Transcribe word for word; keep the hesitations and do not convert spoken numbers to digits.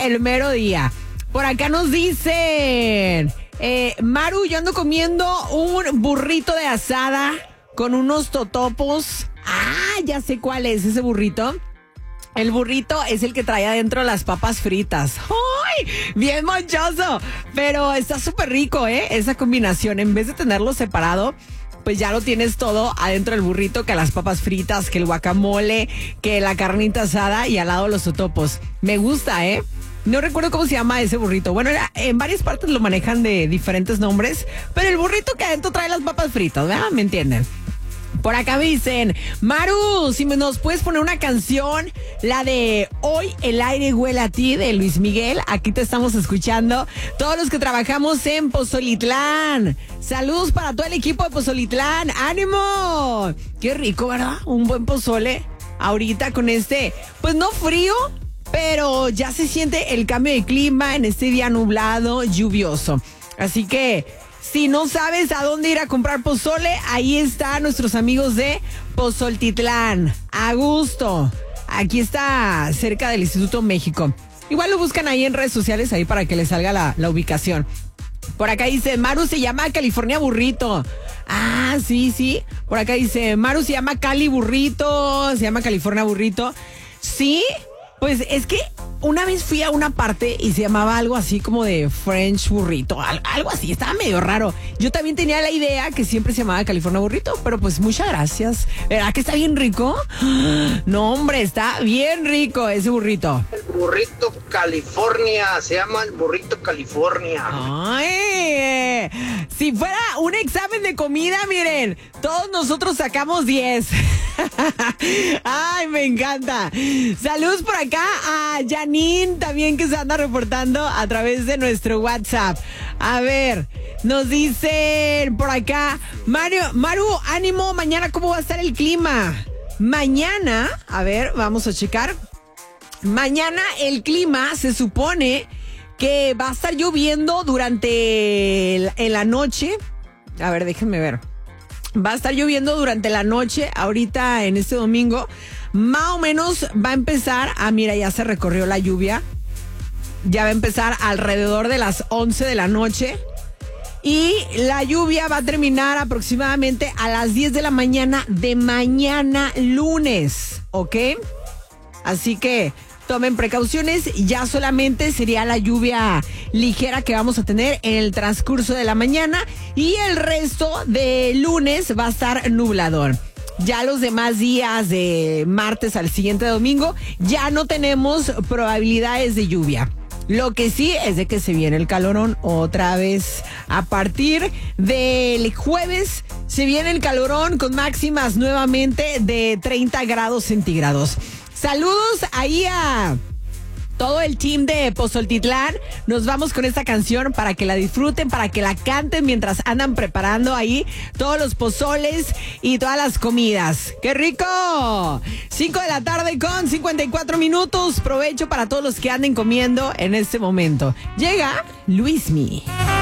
el mero día. Por acá nos dicen, eh, Maru, yo ando comiendo un burrito de asada con unos totopos. Ah, ya sé cuál es ese burrito. El burrito es el que trae adentro las papas fritas. ¡Ay! Bien monchoso. Pero está súper rico, ¿eh? Esa combinación. En vez de tenerlo separado, pues ya lo tienes todo adentro del burrito, que las papas fritas, que el guacamole, que la carnita asada y al lado los totopos. Me gusta, ¿eh? No recuerdo cómo se llama ese burrito. Bueno, en varias partes lo manejan de diferentes nombres, pero el burrito que adentro trae las papas fritas, ¿verdad? ¿Me entienden? Por acá me dicen, Maru, si me nos puedes poner una canción, la de Hoy el aire huele a ti, de Luis Miguel. Aquí te estamos escuchando. Todos los que trabajamos en Pozolitlán. Saludos para todo el equipo de Pozolitlán. ¡Ánimo! Qué rico, ¿verdad? Un buen pozole ahorita con este, pues no frío, pero ya se siente el cambio de clima en este día nublado, lluvioso. Así que si no sabes a dónde ir a comprar pozole, ahí están nuestros amigos de Pozoltitlán. A gusto. Aquí está cerca del Instituto México. Igual lo buscan ahí en redes sociales, ahí para que les salga la, la ubicación. Por acá dice, Maru se llama California Burrito. Ah, sí, sí. Por acá dice, Maru se llama Cali Burrito, se llama California Burrito. Sí, pues es que una vez fui a una parte y se llamaba algo así como de French Burrito, algo así, estaba medio raro. Yo también tenía la idea que siempre se llamaba California Burrito, pero pues muchas gracias. ¿Verdad que está bien rico? No, hombre, está bien rico ese burrito. El burrito California, se llama el burrito California. Ay, si fuera un examen de comida, miren, todos nosotros sacamos diez. Ay, me encanta. Saludos por acá a Janine, también, que se anda reportando a través de nuestro WhatsApp. A ver, nos dicen por acá, Mario, Maru, ánimo, mañana cómo va a estar el clima. Mañana, a ver, vamos a checar. Mañana el clima se supone que va a estar lloviendo durante el, en la noche. A ver, déjenme ver. Va a estar lloviendo durante la noche, ahorita en este domingo. Más o menos va a empezar, ah, mira, ya se recorrió la lluvia. Ya va a empezar alrededor de las once de la noche. Y la lluvia va a terminar aproximadamente a las diez de la mañana de mañana lunes, ¿ok? Así que tomen precauciones, ya solamente sería la lluvia ligera que vamos a tener en el transcurso de la mañana y el resto de lunes va a estar nublador. Ya los demás días de martes al siguiente domingo ya no tenemos probabilidades de lluvia. Lo que sí es de que se viene el calorón otra vez. A partir del jueves se viene el calorón con máximas nuevamente de treinta grados centígrados. Saludos ahí a todo el team de Pozoltitlán. Nos vamos con esta canción para que la disfruten, para que la canten mientras andan preparando ahí todos los pozoles y todas las comidas. ¡Qué rico! cinco de la tarde con cincuenta y cuatro minutos. Provecho para todos los que anden comiendo en este momento. Llega Luismi.